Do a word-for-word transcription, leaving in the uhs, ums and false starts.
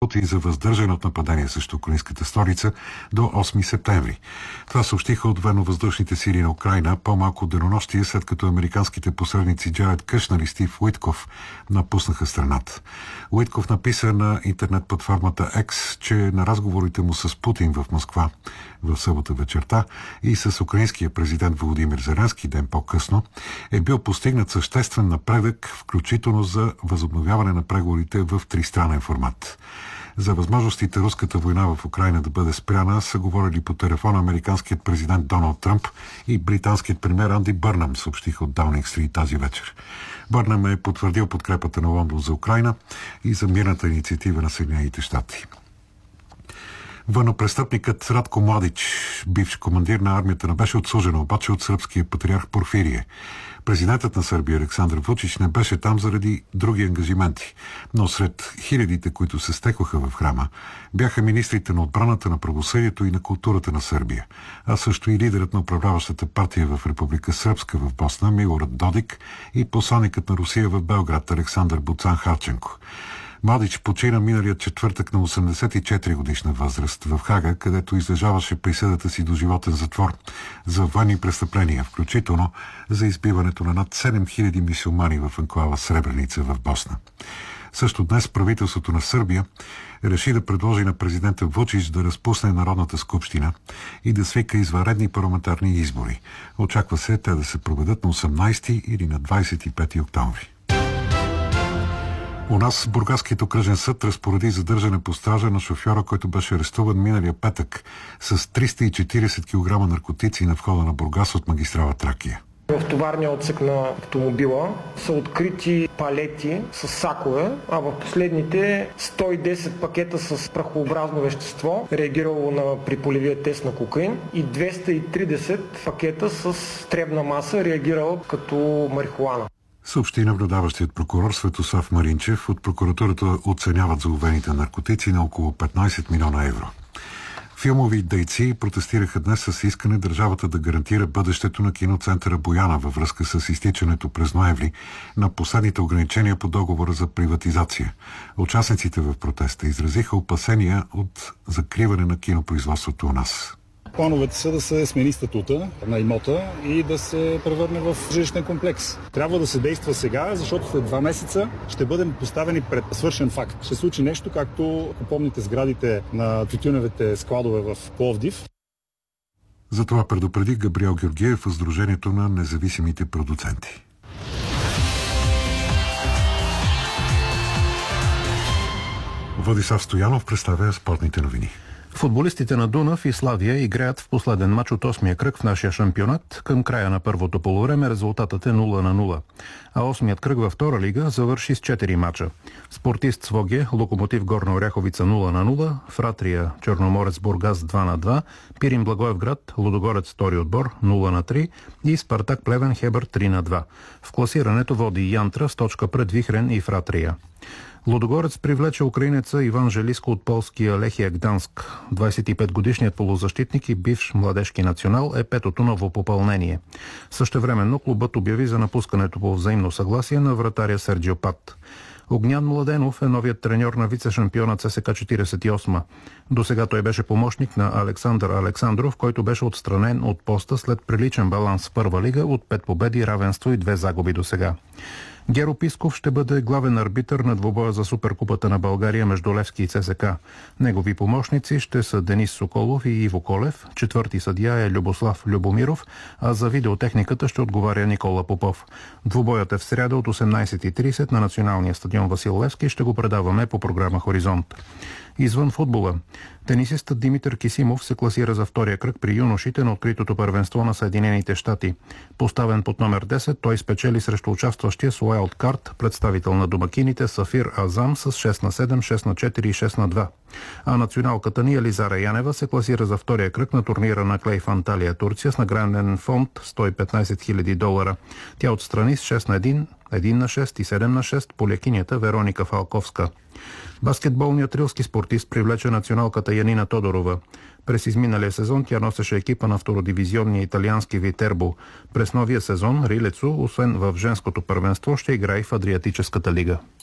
Путин за въздържане от нападение срещу украинската столица до осми септември. Това съобщиха от военно-въздушните сили на Украйна по-малко денонощие, след като американските посредници Джаред Къшнер и Стив Уитков напуснаха страната. Уитков написа на интернет платформата X, че на разговорите му с Путин в Москва в събота вечерта и с украинския президент Володимир Зеленски ден по-късно е бил постигнат съществен напредък, включително за възобновяване на преговорите в тристранен формат. За възможностите руската война в Украйна да бъде спряна са говорили по телефона американският президент Доналд Тръмп и британският премиер Анди Бърнам, съобщиха от Даунинг Стрит тази вечер. Бърнам е потвърдил подкрепата на Лондон за Украйна и за мирната инициатива на Съединените щати. Военнопрестъпникът Радко Младич, бивш командир на армията, не беше отслужен обаче от сръбския патриарх Порфирие. Президентът на Сърбия Александър Вучич не беше там заради други ангажименти, но сред хилядите, които се стекоха в храма, бяха министрите на отбраната, на правосъдието и на културата на Сърбия, а също и лидерът на управляващата партия в Република Сръбска в Босна Милорад Додик и посланикът на Русия в Белград Александър Буцан Харченко. Младич почина миналият четвъртък на осемдесет и четири годишна възраст в Хага, където излежаваше присъдата си до животен затвор за военни престъпления, включително за избиването на над седем хиляди мюсюлмани в анклава Сребреница в Босна. Също днес правителството на Сърбия реши да предложи на президента Вучич да разпусне Народната скупщина и да свика извънредни парламентарни избори. Очаква се те да се проведат на осемнадесети или на двадесет и пети октомври. У нас Бургаският окръжен съд разпореди задържане по стража на шофьора, който беше арестуван миналия петък с триста и четиридесет килограма наркотици на входа на Бургас от магистрала Тракия. В товарния отсек на автомобила са открити палети с сакове, а в последните сто и десет пакета с прахообразно вещество, реагирало на приполевия тест на кокаин, и двеста и тридесет пакета с требна маса, реагирала като марихуана. Съобщи наблюдаващият прокурор Светослав Маринчев. От прокуратурата оценяват заловените наркотици на около петнадесет милиона евро. Филмови дейци протестираха днес с искане държавата да гарантира бъдещето на киноцентъра Бояна във връзка с изтичането през ноември на последните ограничения по договора за приватизация. Участниците в протеста изразиха опасения от закриване на кинопроизводството у нас. Плановете са да се смени статута на имота и да се превърне в жилищен комплекс. Трябва да се действа сега, защото след два месеца ще бъдем поставени пред свършен факт. Ще случи нещо, както, ако помните, сградите на тютюневите складове в Пловдив. За това предупреди Габриел Георгиев от Сдружението на независимите продуценти. Владислав Стоянов представя спортните новини. Футболистите на Дунав и Славия играят в последен мач от осмия кръг в нашия шампионат. Към края на първото полувреме резултатът е нула на нула. А осмият кръг във втора лига завърши с четири мача. Спортист Своге, Локомотив Горна Оряховица нула на нула, Фратрия Черноморец Бургас два на два, Пирин Благоевград Лудогорец втори отбор нула на три и Спартак Плевен Хебър три на два. В класирането води Янтра с точка пред Вихрен и Фратрия. Лудогорец привлече украинеца Иван Желиско от полския Лехия Гданск. двадесет и петгодишният полузащитник и бивш младежки национал е петото ново попълнение. Същевременно клубът обяви за напускането по взаимно съгласие на вратаря Серджио Пат. Огнян Младенов е новият треньор на вице-шампиона ЦСКА четиридесет и осма. До сега той беше помощник на Александър Александров, който беше отстранен от поста след приличен баланс в първа лига от пет победи, равенство и две загуби до сега. Геро Писков ще бъде главен арбитър на двубоя за Суперкупата на България между Левски и ЦСКА. Негови помощници ще са Денис Соколов и Иво Колев, четвърти съдия е Любослав Любомиров, а за видеотехниката ще отговаря Никола Попов. Двубоят е в сряда от осемнадесет и тридесет на националния стадион Васил Левски. Ще го предаваме по програма Хоризонт. Извън футбола. Тенисистът Димитър Кисимов се класира за втория кръг при юношите на откритото първенство на Съединените щати. Поставен под номер десет, той спечели срещу участващия с уайлдкарт, представител на домакините Сафир Азам с шест на седем, шест на четири и шест на два. А националката ни Елизара Янева се класира за втория кръг на турнира на Клей в Анталия, Турция, с награден фонд сто и петнадесет хиляди долара. Тя отстрани с шест на един, един на шест и седем на шест полякинята Вероника Фалковска. Баскетболният рилски спортист привлече националката Янина Тодорова. През изминалия сезон тя носеше екипа на втородивизионния италиански Витербо. През новия сезон Рилецо, освен в женското първенство, ще играе в Адриатическата лига.